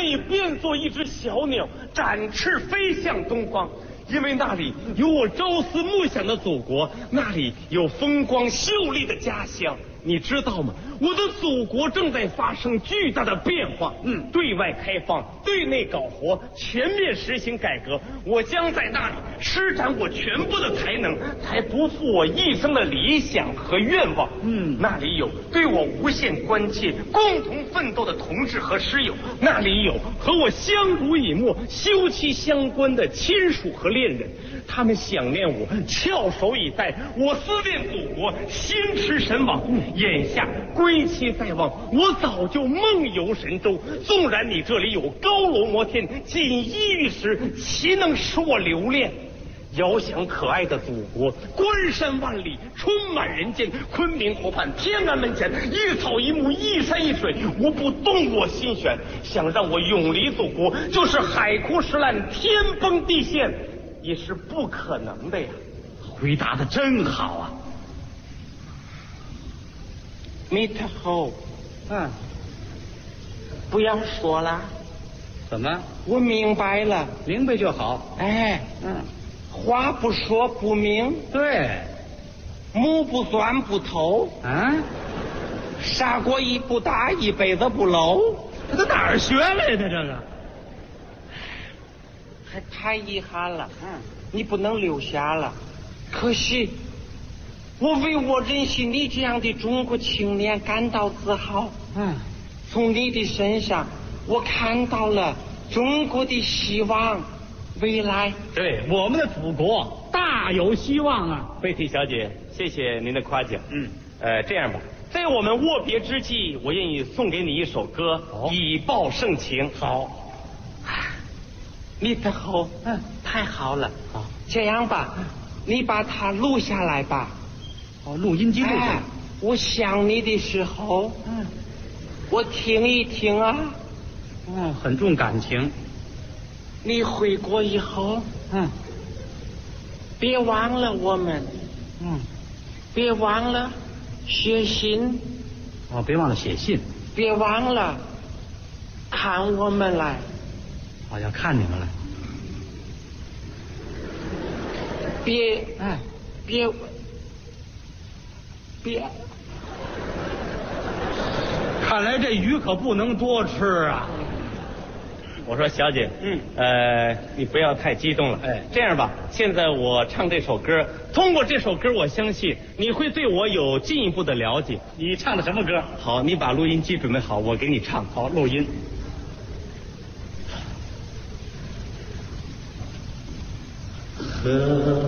以变作一只小鸟，展翅飞向东方。因为那里有我朝思暮想的祖国，那里有风光秀丽的家乡。你知道吗？我的祖国正在发生巨大的变化。对外开放，对内搞活，全面实行改革。我将在那里施展我全部的才能，才不负我一生的理想和愿望。那里有对我无限关切、共同奋斗的同志和师友，那里有和我相濡以沫、休戚相关的亲属和恋人。他们想念我，翘首以待；我思念祖国，心驰神往。眼下归期在望，我早就梦游神州。纵然你这里有高楼摩天、锦衣玉食，岂能使我留恋？遥想可爱的祖国，关山万里，充满人间。昆明湖畔，天安门前，一草一木，一山一水，无不动我心弦。想让我永离祖国，就是海枯石烂，天崩地陷，也是不可能的呀。 回答的真好啊！ 米特后，不要说了。 怎么？ 我明白了。 明白就好。 哎，话不说不明。 对。 木不钻不透。砂锅一不打，一辈子不漏。 这哪儿学来的这个？ 还太遗憾了。你不能留下了。可惜，我为我认识你这样的中国青年感到自豪。从你的身上，我看到了中国的希望，未来。 对，我们的祖国大有希望啊！ 贝蒂小姐，谢谢您的夸奖。这样吧，在我们握别之际，我愿意送给你一首歌，以报盛情。 好， 你的好，太好了。好，这样吧，你把它录下来吧。 录音机录下来。 我想你的时候，我听一听啊。 很重感情。 你回国以后，别忘了我们。别忘了写信。 别忘了写信。 别忘了看我们来。 要看你们来。 别， 看来这鱼可不能多吃啊！ 我说小姐，你不要太激动了。这样吧，现在我唱这首歌，通过这首歌，我相信你会对我有进一步的了解。 你唱的什么歌？ 好，你把录音机准备好，我给你唱。 好，录音。 和